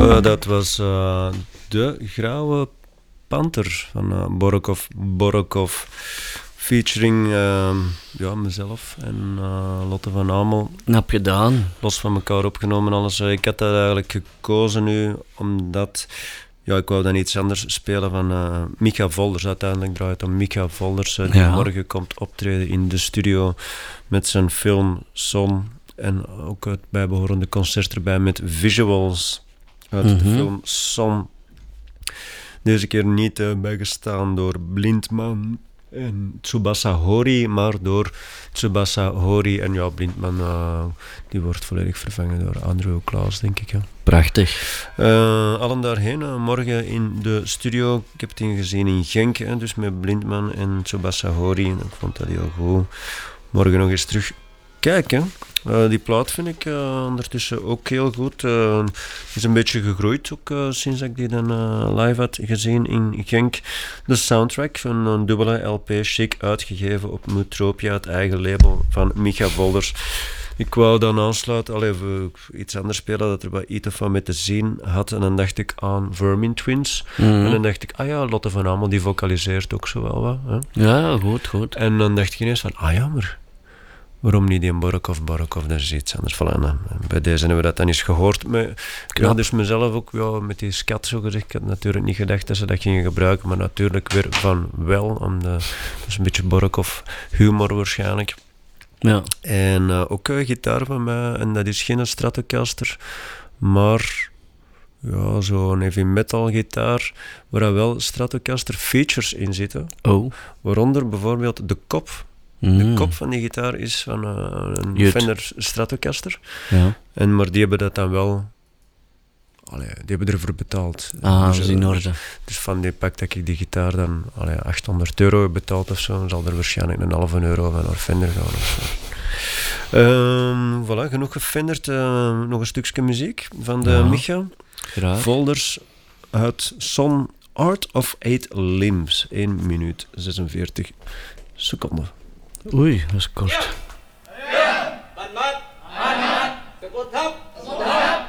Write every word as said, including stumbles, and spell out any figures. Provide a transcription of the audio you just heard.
Uh, dat was uh, de Grauwe Panter van uh, Borokov. Borokov. Featuring uh, ja, mezelf en uh, Lotte van Amel. Knap gedaan. Los van elkaar opgenomen alles. Ik had dat eigenlijk gekozen nu, omdat... Ja, ik wou dan iets anders spelen van uh, Micha Volders. Uiteindelijk draait het om Micha Volders, uh, die ja. morgen komt optreden in de studio met zijn film Som. En ook het bijbehorende concert erbij met visuals uit mm-hmm. de film Som. Deze keer niet uh, bijgestaan door Blindman en Tsubasa Hori, maar door Tsubasa Hori en ja, Blindman, uh, die wordt volledig vervangen door Andrew Klaus, denk ik. Ja. Prachtig. Uh, allen daarheen, uh, morgen in de studio. Ik heb het gezien in Genk, hè, dus met Blindman en Tsubasa Hori. En ik vond dat heel goed. Morgen nog eens terug kijken. Uh, die plaat vind ik uh, ondertussen ook heel goed. Uh, het is een beetje gegroeid ook uh, sinds ik die dan uh, live had gezien in Genk. De soundtrack van een dubbele L P, chic uitgegeven op Mootropia, het eigen label van Micha Volders. Ik wou dan aansluiten, al even iets anders spelen, dat er wat iets van met te zien had. En dan dacht ik aan Vermin Twins. Mm-hmm. En dan dacht ik, ah ja, Lotte van Amel, die vocaliseert ook zo wel wat. Hè? Ja, goed, goed. En dan dacht ik ineens van, ah ja, maar... waarom niet die Borokov, Borokov, dat is iets anders. Voilà, en bij deze hebben we dat dan eens gehoord. Maar, ja, dus mezelf ook ja, met die scat zo gezegd. Ik had natuurlijk niet gedacht dat ze dat gingen gebruiken, maar natuurlijk weer van wel. Om de, dat is een beetje Borokov humor waarschijnlijk. Ja. En uh, ook een gitaar van mij, en dat is geen Stratocaster, maar ja, zo'n heavy metal gitaar, waar wel Stratocaster features in zitten. Oh. Waaronder bijvoorbeeld de kop. Mm. De kop van die gitaar is van uh, een Jut. Fender Stratocaster. Ja. En, maar die hebben dat dan wel... Allee, die hebben ervoor betaald. Ah, dus, dat is in orde. Dus van die pak dat ik die gitaar dan allee, achthonderd euro heb betaald of zo, dan zal er waarschijnlijk een halve euro van naar Fender gaan of zo. Um, voilà, genoeg gefenderd. Uh, nog een stukje muziek van de ja. Micha. Graag. Folders uit Son Art of Eight Limbs. één minuut zesenveertig seconden. Oei, dat is kort. Ja! Ja! Man, man! Man, man! Sekund, hap!